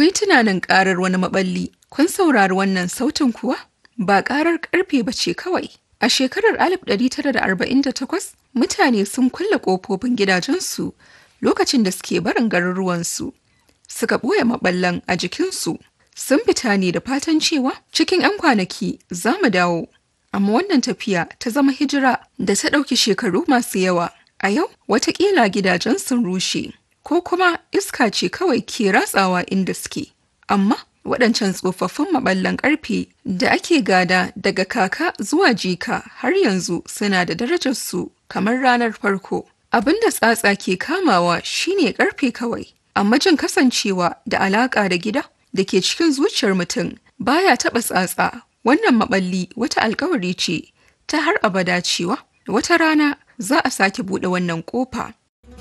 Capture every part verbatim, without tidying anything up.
Ku yi tunanin ƙarar wani maɓalli, kun saurari wannan sautin kuwa? Ba ƙarar ƙarfe ba ce kawai. A shekarar alif ɗari tara da arba'in da takwas, mutane sun kulle ƙofofin gidajensu lokacin da suke barin garuruwansu. Suka ɓoye maɓallan a jikinsu. Sun fita ne da fatan cewa cikin 'yan kwanaki za mu dawo. Amma wannan tafiya ta zama hijira da ta ɗauki shekaru masu yawa. A yau, watakila gidajen sun rushe, ko kuma iska ce kawai ke ratsawa inda suke. Amma waɗancan tsofaffin maɓallan ƙarfe da ake gada daga kaka zuwa jika har yanzu suna da darajarsu kamar ranar farko. Abin da tsatsa ke kamawa shine ƙarfe kawai, amma jin kasancewa da alaƙa da gida da ke cikin zuciyar mutum baya taɓa tsatsa. Wannan maɓalli wata alkawari ce ta har abada cewa wata rana za a sake buɗe wannan ƙofa.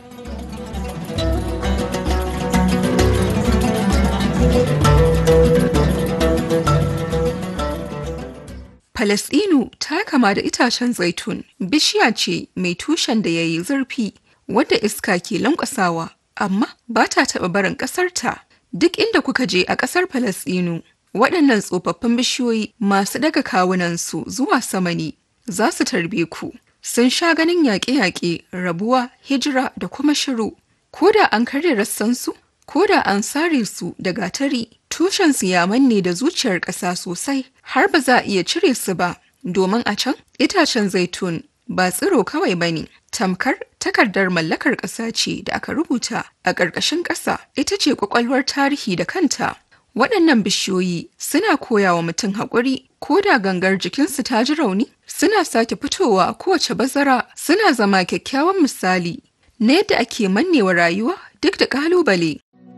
Falasɗinu ta kama da itacen zaitun, bishiya ce mai tushen da ya yi zurfi wadda iska ke lankwasawa, amma ba ta taɓa barin ƙasarta. Duk inda kuka je a ƙasar Falasɗinu, waɗannan tsofaffin bishiyoyi masu daga kawunansu zuwa sama ne za su tarbe ku. Sun sha ganin yaƙe-yaƙe, rabuwa, hijira da kuma shiru. Ko da an karya rassansu, ko da an sare su da gatari, tushensu ya manne da zuciyar ƙasa sosai har ba za a iya cire su ba. Domin a can, itacen zaitun ba tsiro kawai ba ne, tamkar takardar mallakar ƙasa ce da aka rubuta a ƙarƙashin ƙasa. Ita ce ƙwaƙwalwar tarihi da kanta. Waɗannan bishiyoyi suna koya wa mutum haƙuri, ko da gangar jikinsu ta ji rauni, suna sake fitowa a kowace bazara, suna zama kyakkyawan misali na yadda ake mannewa rayuwa duk da ƙalubale.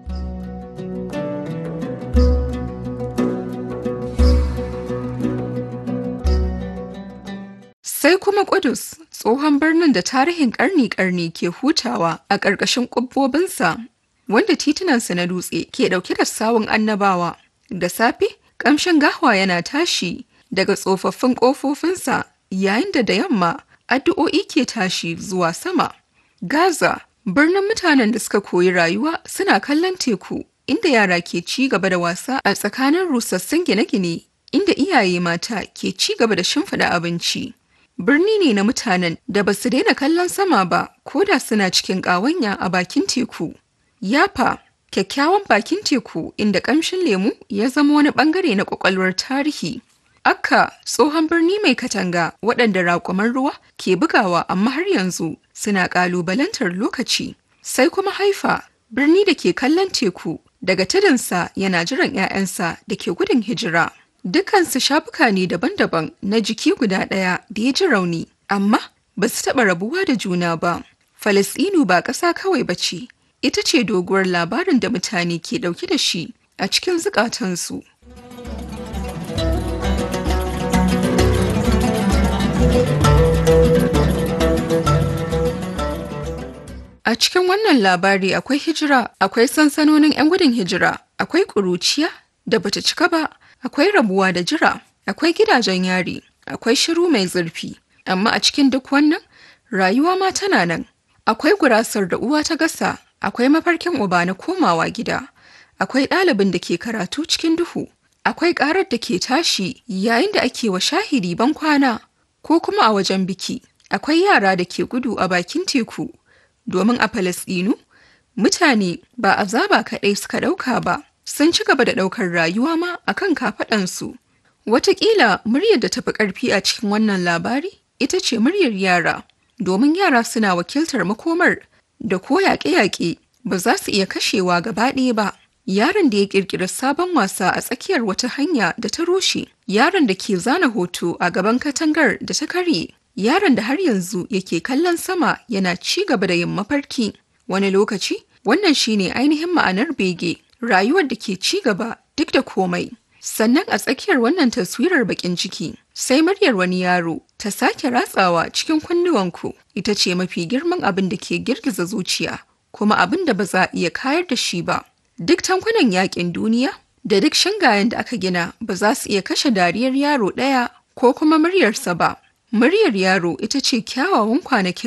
Sai kuma Ƙudus, tsohon birnin da tarihin ƙarni-ƙarni ke hutawa a ƙarƙashin ƙubbobinsa, wanda titunansa na dutse ke ɗauke da sawun annabawa. Da safe, ƙamshin gahwa yana tashi daga tsofaffin ƙofofinsa, yayin da da yamma addu'o'i ke tashi zuwa sama. Gaza, birnin mutanen da suka koyi rayuwa suna kallon teku, inda yara ke ci gaba da wasa a tsakanin rusassun gine-gine, inda iyaye mata ke ci gaba da shimfiɗa abinci. Birni ne na mutanen da ba su daina kallon sama ba, ko da suna cikin ƙawanya a bakin teku. Yafa, kyakkyawan bakin teku inda ƙamshin lemu ya zama wani ɓangare na ƙwaƙwalwar tarihi. Akka, tsohon birni mai katanga waɗanda raƙuman ruwa ke bugawa amma har yanzu suna ƙalubalantar lokaci. Sai kuma Haifa, birni da ke kallon teku daga tudunsa yana jiran 'ya'yansa da ke gudun hijira. Dukansu shafuka ne daban-daban na jiki guda ɗaya da ya ji rauni, amma ba su taɓa rabuwa da juna ba. Falasɗinu ba ƙasa kawai ba ce, ita ce doguwar labarin da mutane ke ɗauke da shi a cikin zukatansu. A cikin wannan labari akwai hijira, akwai sansanonin 'yan gudun hijira, akwai ƙuruciya da bata cika ba, akwai rabuwa da jira, akwai gidajen yari, akwai shiru mai zurfi. Amma a cikin duk wannan, rayuwa ma tana nan. Akwai gurasar da uwa ta gasa, akwai mafarkin uba na komawa gida, akwai ɗalibin da ke karatu cikin duhu, akwai ƙarar da ke tashi yayin da ake wa shahidi ban kwana, ko kuma a wajen biki, akwai yara da ke gudu a bakin teku. Domin a Falasɗinu, mutane ba azaba kaɗai suka ɗauka ba, sun ci gaba da ɗaukar rayuwa ma a kan kafaɗansu. Wataƙila muryar da tafi ƙarfi a cikin wannan labari ita ce muryar yara, domin yara suna wakiltar makomar da ko yaƙe-yaƙe ba za su iya kashewa gaba ɗaya ba. Yaron da ya ƙirƙiri sabon wasa a tsakiyar wata hanya da ta rushe, yaron da ke zana hoto a gaban katangar da ta karye, yaron da har yanzu yake kallon sama yana ci gaba da yin mafarki. Wani lokaci, wannan shine ainihin ma'anar bege, rayuwar da ke ci gaba duk da komai. Sannan a tsakiyar wannan taswirar baƙin ciki, sai muryar wani yaro ta sake ratsawa cikin kunnuwanku. Ita ce mafi girman abin da ke girgiza zuciya, kuma abin da ba za a iya kayar da shi ba. Duk tankunan yaƙin duniya da duk shingayen da aka gina ba za su iya kashe dariyar yaro ɗaya ko kuma muryarsa ba. Muryar yaro ita ce kyawawan kwanakin